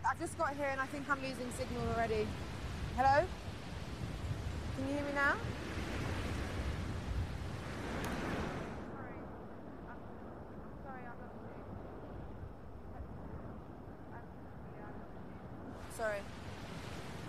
I just got here and I think I'm losing signal already. Hello? Can you hear me now? Sorry.